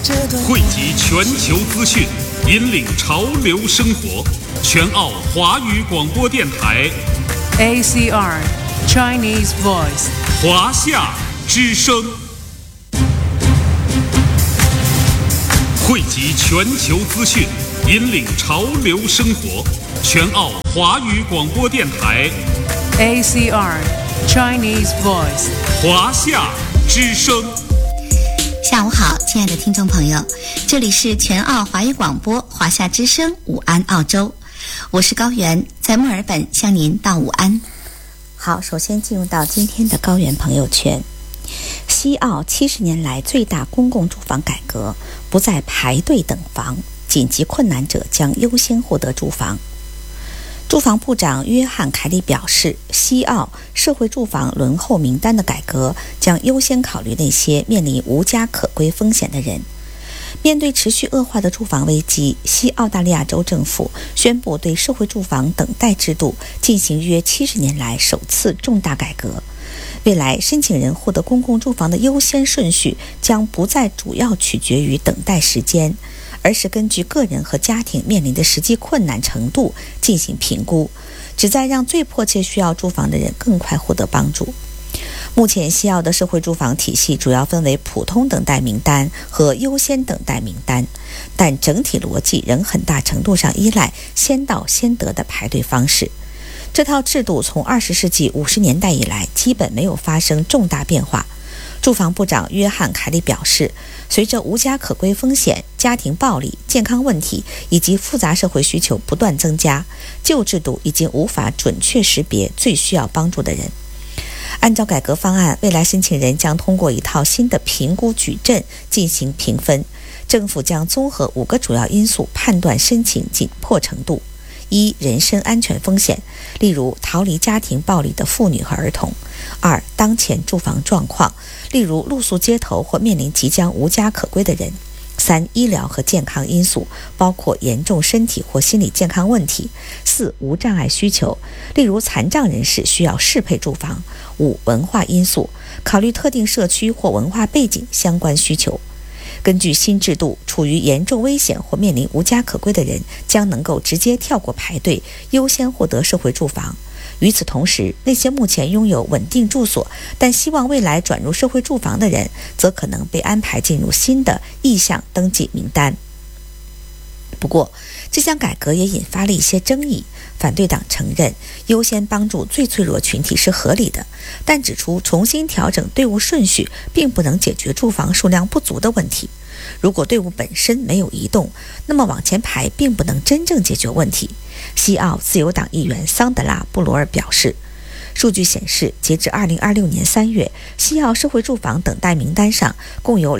汇集全球资讯，引领潮流生活。全澳华语广播电台 ACR Chinese Voice 华夏之声，汇集全球资讯，引领潮流生活。全澳华语广播电台 ACR Chinese Voice 华夏之声。 下午好，亲爱的听众朋友，这里是全澳华语广播华夏之声午安澳洲，我是高原，在墨尔本向您道午安。好，首先进入到今天的高原朋友圈。西澳70年来最大公共住房改革，不再排队等房，紧急困难者将优先获得住房。住房部长约翰·凯里表示，西澳社会住房轮候名单的改革将优先考虑那些面临无家可归风险的人。面对持续恶化的住房危机，西澳大利亚州政府宣布对社会住房等待制度进行约70年来首次重大改革。未来申请人获得公共住房的优先顺序将不再主要取决于等待时间，而是根据个人和家庭面临的实际困难程度进行评估，旨在让最迫切需要住房的人更快获得帮助。目前西澳的社会住房体系主要分为普通等待名单和优先等待名单，但整体逻辑仍很大程度上依赖先到先得的排队方式。这套制度从20世纪50年代以来基本没有发生重大变化。住房部长约翰·凯里表示，随着无家可归风险、家庭暴力、健康问题以及复杂社会需求不断增加，旧制度已经无法准确识别最需要帮助的人。按照改革方案，未来申请人将通过一套新的评估矩阵进行评分，政府将综合5个主要因素判断申请紧迫程度。1. 人身安全风险，例如逃离家庭暴力的妇女和儿童。2. 当前住房状况，例如露宿街头或面临即将无家可归的人。3. 医疗和健康因素，包括严重身体或心理健康问题。4. 无障碍需求，例如残障人士需要适配住房。5. 文化因素，考虑特定社区或文化背景相关需求。根据新制度，处于严重危险或面临无家可归的人将能够直接跳过排队，优先获得社会住房。与此同时，那些目前拥有稳定住所但希望未来转入社会住房的人，则可能被安排进入新的意向登记名单。不过，这项改革也引发了一些争议。反对党承认优先帮助最脆弱群体是合理的，但指出重新调整队伍顺序并不能解决住房数量不足的问题。如果队伍本身没有移动，那么往前排并不能真正解决问题。西澳自由党议员桑德拉·布罗尔表示，数据显示，截至2026年3月，西澳社会住房等待名单上共有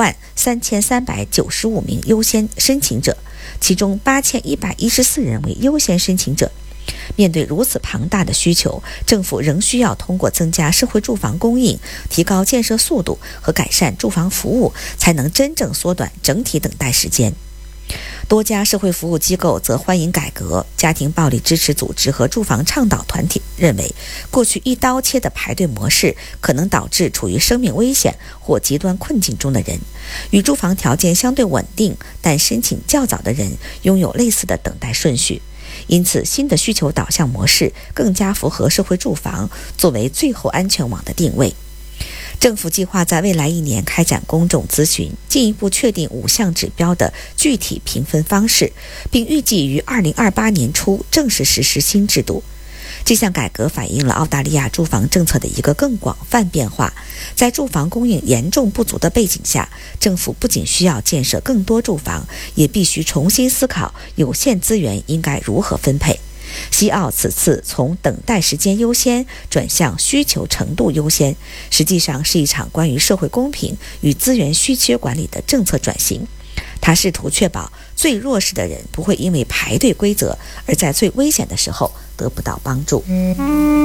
23395名优先申请者，其中8114人为优先申请者。面对如此庞大的需求，政府仍需要通过增加社会住房供应、提高建设速度和改善住房服务，才能真正缩短整体等待时间。多家社会服务机构则欢迎改革，家庭暴力支持组织和住房倡导团体认为，过去一刀切的排队模式可能导致处于生命危险或极端困境中的人，与住房条件相对稳定但申请较早的人拥有类似的等待顺序。因此，新的需求导向模式更加符合社会住房作为最后安全网的定位。政府计划在未来1年开展公众咨询，进一步确定5项指标的具体评分方式，并预计于2028年初正式实施新制度。这项改革反映了澳大利亚住房政策的一个更广泛变化。在住房供应严重不足的背景下，政府不仅需要建设更多住房，也必须重新思考有限资源应该如何分配。西澳此次从等待时间优先转向需求程度优先，实际上是一场关于社会公平与资源稀缺管理的政策转型。它试图确保最弱势的人不会因为排队规则而在最危险的时候得不到帮助。